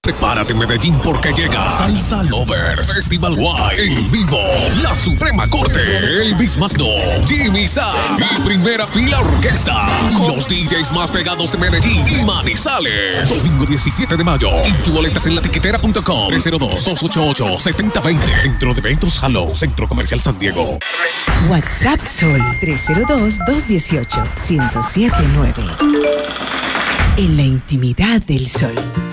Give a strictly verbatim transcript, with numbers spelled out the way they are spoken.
Prepárate, Medellín, porque llega Salsa Lover Festival Wide en vivo. La Suprema Corte, Elvis Magno, Jimmy Sa y Primera Fila Orquesta. Los D Js más pegados de Medellín y Manizales. Domingo diecisiete de mayo. Info boletas en la tiquetera punto com. tres cero dos, dos ocho ocho, siete cero dos cero. Centro de Eventos Halo, Centro Comercial San Diego. WhatsApp Sol tres cero dos, dos uno ocho, uno cero siete nueve. En la intimidad del sol.